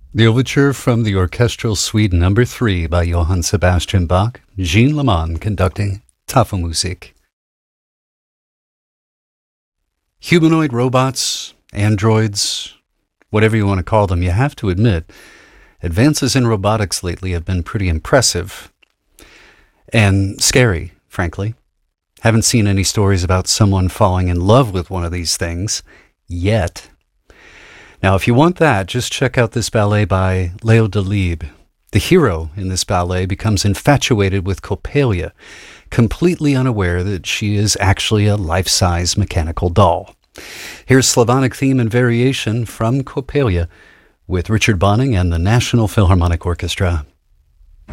The overture from the Orchestral Suite No. 3 by Johann Sebastian Bach, Jean Leman conducting Tafelmusik. Humanoid robots, androids, whatever you want to call them, you have to admit, advances in robotics lately have been pretty impressive and scary, frankly. Haven't seen any stories about someone falling in love with one of these things yet. Now, if you want that, just check out this ballet by Leo Delibes. The hero in this ballet becomes infatuated with Coppelia, completely unaware that she is actually a life-size mechanical doll. Here's Slavonic theme and variation from Coppelia with Richard Bonning and the National Philharmonic Orchestra.